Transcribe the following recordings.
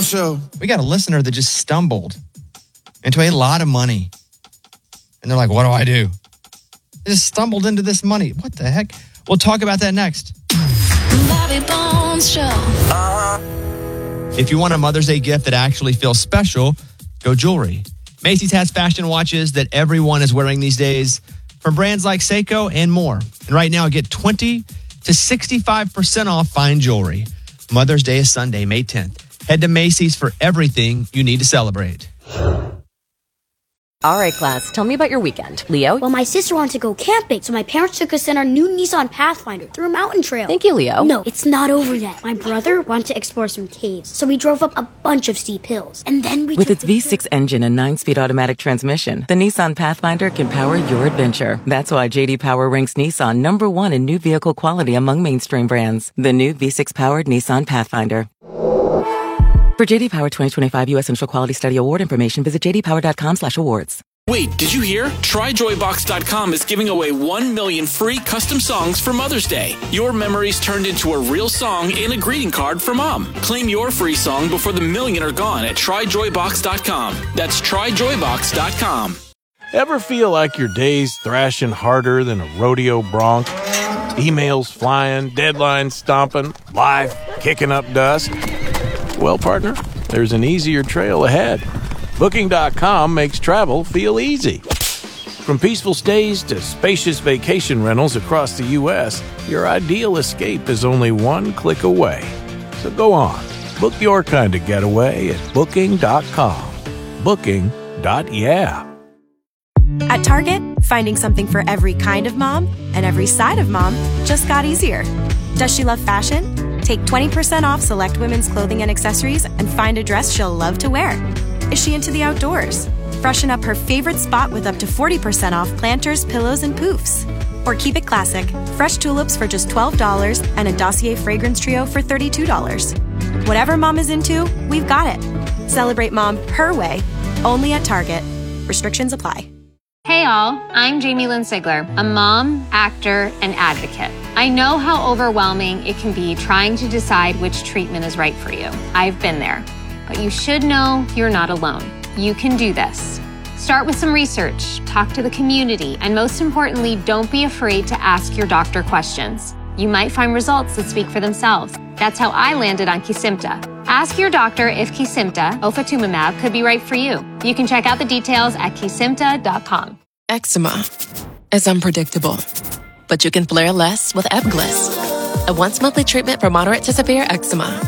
Show. We got a listener that just stumbled into a lot of money. And they're like, what do I do? They just stumbled into this money. What the heck? We'll talk about that next. Bobby Bones Show. If you want a Mother's Day gift that actually feels special, go jewelry. Macy's has fashion watches that everyone is wearing these days from brands like Seiko and more. And right now, get 20 to 65% off fine jewelry. Mother's Day is Sunday, May 10th. Head to Macy's for everything you need to celebrate. All right, class, tell me about your weekend. Leo? Well, my sister wanted to go camping, so my parents took us in our new Nissan Pathfinder through a mountain trail. Thank you, Leo. No, it's not over yet. My brother wanted to explore some caves, so we drove up a bunch of steep hills. And then we With its V6 engine and 9-speed automatic transmission, the Nissan Pathfinder can power your adventure. That's why J.D. Power ranks Nissan #1 in new vehicle quality among mainstream brands. The new V6-powered Nissan Pathfinder. For J.D. Power 2025 U.S. Central Quality Study Award information, visit jdpower.com/awards. Wait, did you hear? TryJoyBox.com is giving away 1 million free custom songs for Mother's Day. Your memories turned into a real song in a greeting card for Mom. Claim your free song before the million are gone at TryJoyBox.com. That's TryJoyBox.com. Ever feel like your day's thrashing harder than a rodeo bronc? Emails flying, deadlines stomping, life kicking up dust? Well, partner, there's an easier trail ahead. Booking.com makes travel feel easy. From peaceful stays to spacious vacation rentals across the U.S., your ideal escape is only one click away. So go on, book your kind of getaway at Booking.com. Booking.yeah. At Target, finding something for every kind of mom and every side of mom just got easier. Does she love fashion? Take 20% off select women's clothing and accessories and find a dress she'll love to wear. Is she into the outdoors? Freshen up her favorite spot with up to 40% off planters, pillows, and poofs. Or keep it classic, fresh tulips for just $12 and a Dossier fragrance trio for $32. Whatever mom is into, we've got it. Celebrate mom her way, only at Target. Restrictions apply. Hey all, I'm Jamie Lynn Sigler, a mom, actor, and advocate. I know how overwhelming it can be trying to decide which treatment is right for you. I've been there. But you should know you're not alone. You can do this. Start with some research, talk to the community, and most importantly, don't be afraid to ask your doctor questions. You might find results that speak for themselves. That's how I landed on Kesimpta. Ask your doctor if Kesimpta, ofatumumab, could be right for you. You can check out the details at kesimpta.com. Eczema is unpredictable, but you can flare less with Ebglyss, a once-monthly treatment for moderate to severe eczema.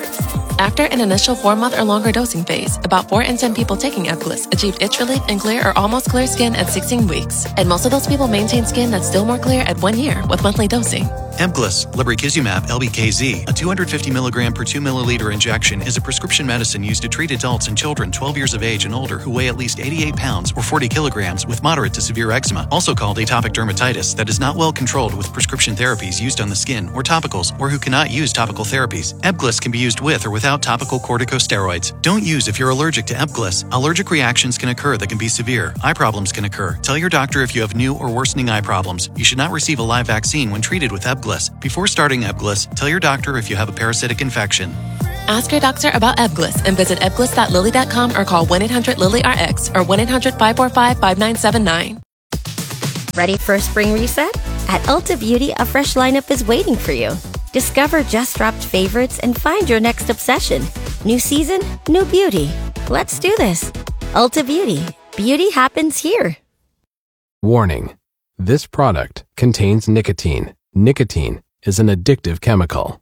After an initial 4-month or longer dosing phase, about 4 in 10 people taking Ebglyss achieved itch relief and clear or almost clear skin at 16 weeks. And most of those people maintain skin that's still more clear at 1 year with monthly dosing. Ebglyss, lebrikizumab, LBKZ, a 250 milligram per 2 milliliter injection, is a prescription medicine used to treat adults and children 12 years of age and older who weigh at least 88 pounds or 40 kilograms with moderate to severe eczema, also called atopic dermatitis, that is not well controlled with prescription therapies used on the skin or topicals, or who cannot use topical therapies. Ebglyss can be used with or without topical corticosteroids. Don't use if you're allergic to Ebglyss. Allergic reactions can occur that can be severe. Eye problems can occur. Tell your doctor if you have new or worsening eye problems. You should not receive a live vaccine when treated with Ebglyss. Before starting Ebglyss, tell your doctor if you have a parasitic infection. Ask your doctor about Ebglyss and visit ebglyss.lilly.com or call 1-800-LILY-RX or 1-800-545-5979. Ready for a spring reset? At Ulta Beauty, a fresh lineup is waiting for you. Discover just dropped favorites and find your next obsession. New season, new beauty. Let's do this. Ulta Beauty. Beauty happens here. Warning. This product contains nicotine. Nicotine is an addictive chemical.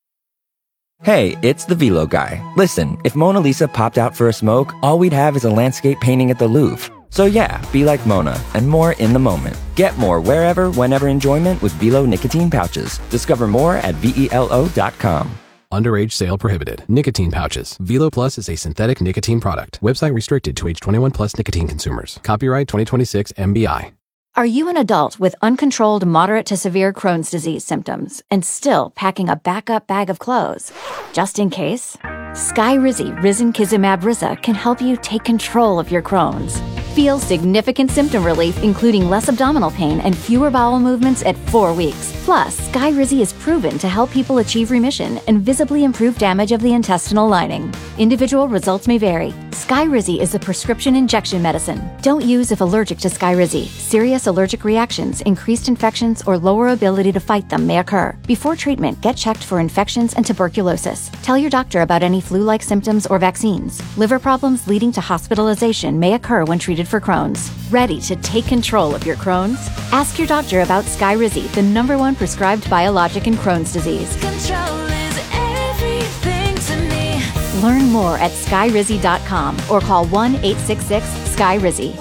Hey, it's the Velo guy. Listen, if Mona Lisa popped out for a smoke, all we'd have is a landscape painting at the Louvre. So yeah, be like Mona, and more in the moment. Get more wherever, whenever enjoyment with Velo nicotine pouches. Discover more at VELO.com. Underage sale prohibited. Nicotine pouches. Velo Plus is a synthetic nicotine product. Website restricted to age 21 plus nicotine consumers. Copyright 2026 MBI. Are you an adult with uncontrolled moderate to severe Crohn's disease symptoms and still packing a backup bag of clothes? Just in case, Skyrizi Risankizumab Riza can help you take control of your Crohn's. Feel significant symptom relief, including less abdominal pain and fewer bowel movements at 4 weeks. Plus, Skyrizi is proven to help people achieve remission and visibly improve damage of the intestinal lining. Individual results may vary. Skyrizi is a prescription injection medicine. Don't use if allergic to Skyrizi. Serious allergic reactions, increased infections, or lower ability to fight them may occur. Before treatment, get checked for infections and tuberculosis. Tell your doctor about any flu-like symptoms or vaccines. Liver problems leading to hospitalization may occur when treated for Crohn's. Ready to take control of your Crohn's? Ask your doctor about Skyrizi, the #1 prescribed biologic in Crohn's disease. Control is everything to me. Learn more at skyrizi.com or call 1-866-SKYRIZI.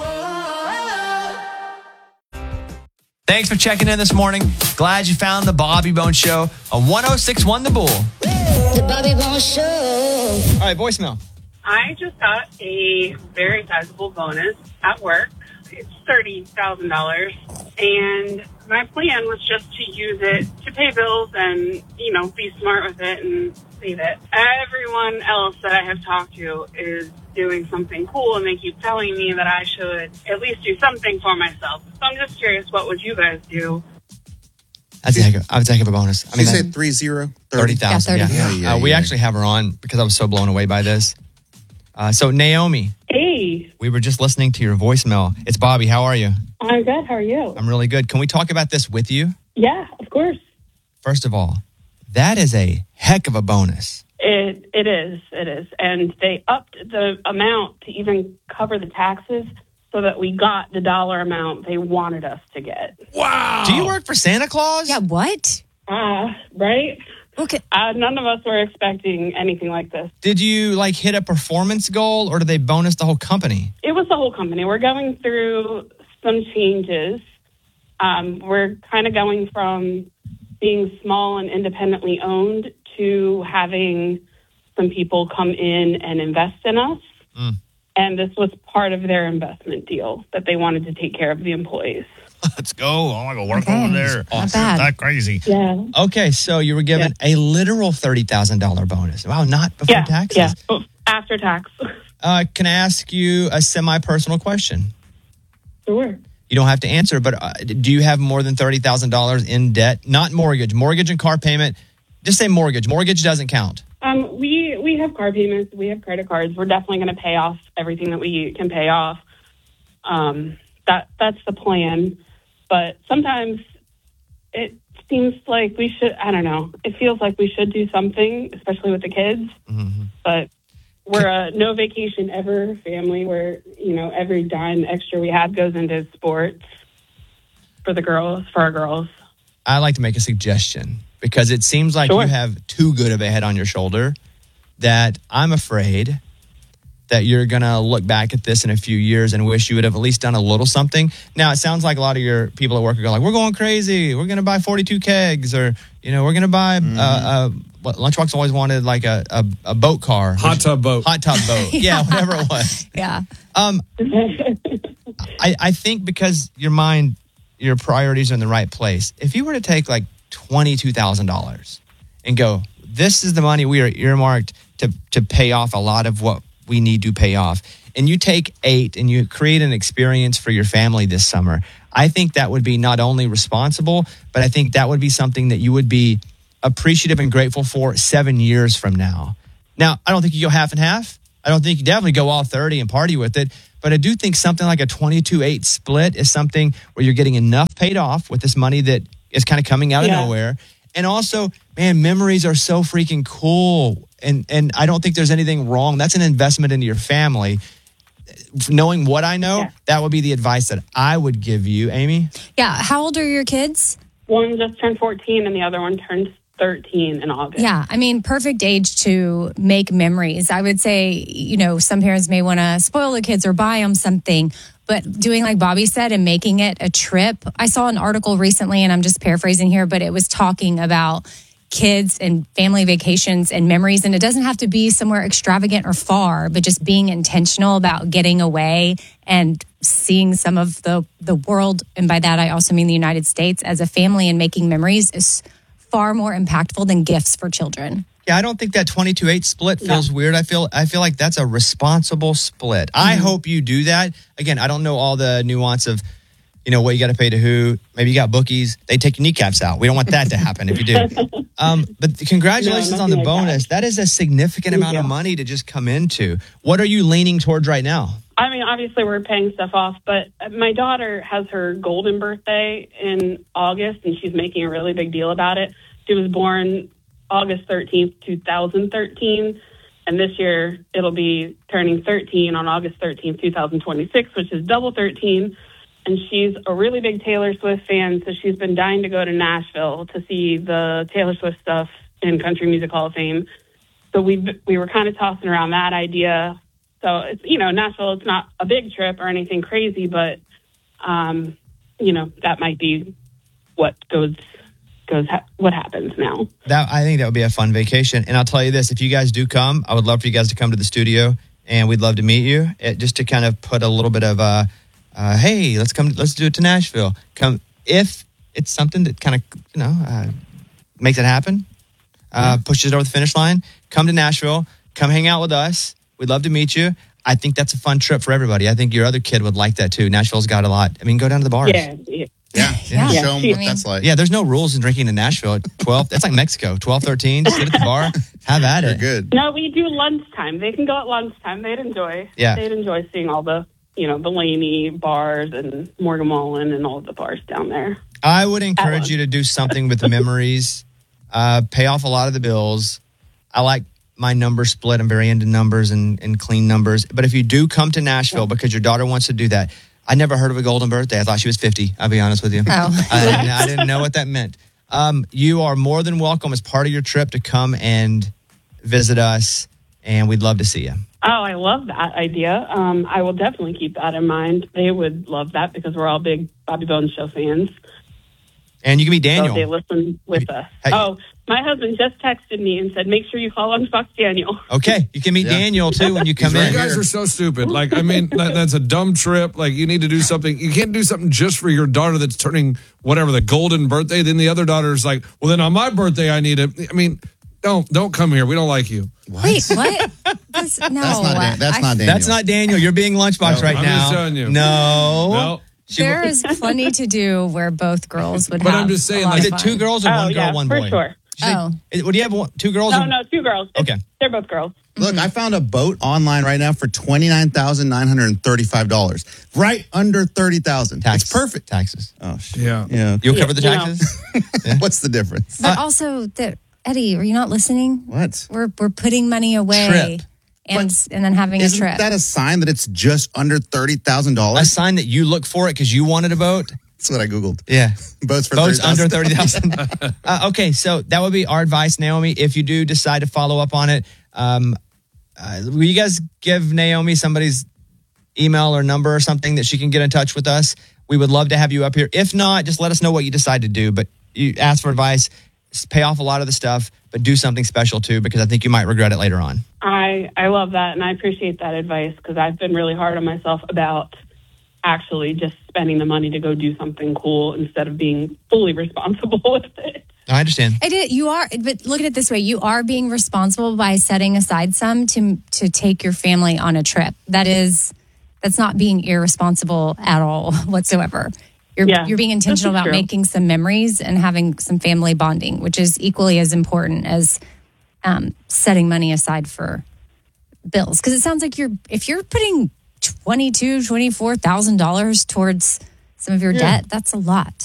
Thanks for checking in this morning. Glad you found the Bobby Bones Show on 106.1 The Bull. The Bobby Bones Show. All right, voicemail. I just got a very sizable bonus at work. It's $30,000. And my plan was just to use it to pay bills and, you know, be smart with it and save it. Everyone else that I have talked to is doing something cool, and they keep telling me that I should at least do something for myself. So I'm just curious, what would you guys do? I would take a bonus. I mean, She said 30,000. 30,000. Yeah. We actually have her on because I was so blown away by this. So Naomi. Hey. We were just listening to your voicemail. It's Bobby. How are you? I'm good. How are you? I'm really good. Can we talk about this with you? Yeah, of course. First of all, that is a heck of a bonus. It is. And they upped the amount to even cover the taxes so that we got the dollar amount they wanted us to get. Wow. Do you work for Santa Claus? Yeah, what? Right? Okay. None of us were expecting anything like this. Did you hit a performance goal, or did they bonus the whole company? It was the whole company. We're going through some changes. We're kind of going from being small and independently owned to having some people come in and invest in us. And this was part of their investment deal, that they wanted to take care of the employees. Let's go. I want to go work over there. Awesome. bad. That crazy. Yeah. Okay, so you were given a literal $30,000 bonus. Wow, not before taxes. Yeah, after tax. Can I ask you a semi-personal question? Sure. You don't have to answer, but do you have more than $30,000 in debt? Not mortgage. Mortgage and car payment. Just say mortgage. Mortgage doesn't count. We have car payments. We have credit cards. We're definitely going to pay off everything that we can pay off. That's the plan. But sometimes it seems like we should, I don't know, it feels like we should do something, especially with the kids. Mm-hmm. But we're a no vacation ever family where, you know, every dime extra we have goes into sports for our girls. I'd like to make a suggestion because it seems like you have too good of a head on your shoulder that I'm afraid that you're going to look back at this in a few years and wish you would have at least done a little something. Now, it sounds like a lot of your people at work are going like, we're going crazy. We're going to buy 42 kegs or, you know, we're going to buy Lunchbox always wanted like a boat car. Hot tub boat. Yeah, whatever it was. Yeah. I think because your priorities are in the right place. If you were to take like $22,000 and go, this is the money we are earmarked to pay off a lot of what we need to pay off, and you take 8 and you create an experience for your family this summer, I think that would be not only responsible, but I think that would be something that you would be appreciative and grateful for 7 years from now. Now, I don't think you go half and half. I don't think you definitely go all 30 and party with it. But I do think something like a 22-8 split is something where you're getting enough paid off with this money that is kind of coming out of nowhere. And also, man, memories are so freaking cool. And I don't think there's anything wrong. That's an investment into your family. Knowing what I know, that would be the advice that I would give you, Amy. Yeah. How old are your kids? One just turned 14 and the other one turned 13 in August. Yeah, I mean, perfect age to make memories. I would say, you know, some parents may want to spoil the kids or buy them something, but doing like Bobby said and making it a trip. I saw an article recently, and I'm just paraphrasing here, but it was talking about kids and family vacations and memories. And it doesn't have to be somewhere extravagant or far, but just being intentional about getting away and seeing some of the world. And by that, I also mean the United States as a family, and making memories is far more impactful than gifts for children. Yeah, I don't think that 22-8 split feels weird. I feel like that's a responsible split. I hope you do that. Again, I don't know all the nuance of, what you got to pay to who. Maybe you got bookies. They take your kneecaps out. We don't want that to happen if you do. But congratulations on the bonus. That is a significant amount of money to just come into. What are you leaning towards right now? I mean, obviously we're paying stuff off, but my daughter has her golden birthday in August, and she's making a really big deal about it. She was born August 13th, 2013, and this year it'll be turning 13 on August 13th, 2026, which is double 13. And she's a really big Taylor Swift fan, so she's been dying to go to Nashville to see the Taylor Swift stuff in Country Music Hall of Fame. So we were kind of tossing around that idea. So it's Nashville. It's not a big trip or anything crazy, but that might be what what happens now. I think that would be a fun vacation. And I'll tell you this: if you guys do come, I would love for you guys to come to the studio, and we'd love to meet you. Just to kind of put a little bit of hey, let's do it to Nashville. Come if it's something that kind of makes it happen, pushes it over the finish line. Come to Nashville. Come hang out with us. We'd love to meet you. I think that's a fun trip for everybody. I think your other kid would like that too. Nashville's got a lot. I mean, go down to the bars. Yeah. Show them what that's like. Yeah, there's no rules in drinking in Nashville at 12. That's like Mexico. 12, 13. Just sit at the bar. Have at it. Good. No, we do lunchtime. They can go at lunchtime. They'd enjoy. Yeah. They'd enjoy seeing all the, the Laney bars and Morgan Wallen and all of the bars down there. I would encourage you to do something with the memories. Pay off a lot of the bills. I like my number split. I'm very into numbers and clean numbers. But if you do come to Nashville because your daughter wants to do that, I never heard of a golden birthday. I thought she was 50. I'll be honest with you. Oh. I didn't know what that meant. You are more than welcome as part of your trip to come and visit us, and we'd love to see you. Oh, I love that idea. I will definitely keep that in mind. They would love that because we're all big Bobby Bones Show fans. And you can be Daniel. So they listen with us. My husband just texted me and said, make sure you call on Fox Daniel. Okay, you can meet Daniel, too, when you come in. You guys are so stupid. Like, I mean, that's a dumb trip. Like, you need to do something. You can't do something just for your daughter that's turning whatever, the golden birthday. Then the other daughter's like, well, then on my birthday, I need it. I mean, don't come here. We don't like you. What? Wait, what? That's not Daniel. That's not Daniel. You're being Lunchbox right I'm now. just telling you. No. There is plenty to do where both girls would But have. I'm just saying, a lot like, Is of it fun. two girls or one girl, one boy? For sure. What do you have? Two girls? No, two girls. Okay. They're both girls. Look, I found a boat online right now for $29,935. Right under $30,000. It's perfect. Taxes. Oh, shit. Yeah. You'll cover the taxes? What's the difference? But also, Eddie, are you not listening? What? We're putting money away. Trip. And then having Isn't a trip. that a sign that it's just under $30,000? A sign that you look for it because you wanted a boat? That's what I Googled. Yeah. Boats for Boats $30,000. under 30,000. Okay, so that would be our advice, Naomi. If you do decide to follow up on it, will you guys give Naomi somebody's email or number or something that she can get in touch with us? We would love to have you up here. If not, just let us know what you decide to do. But you ask for advice, pay off a lot of the stuff, but do something special too, because I think you might regret it later on. I love that, and I appreciate that advice because I've been really hard on myself about actually just spending the money to go do something cool instead of being fully responsible with it. I understand. You are, but look at it this way: you are being responsible by setting aside some to take your family on a trip. That's not being irresponsible at all whatsoever. You're being intentional about making some memories and having some family bonding, which is equally as important as setting money aside for bills. Because it sounds like if you're putting $24,000 towards some of your debt, that's a lot.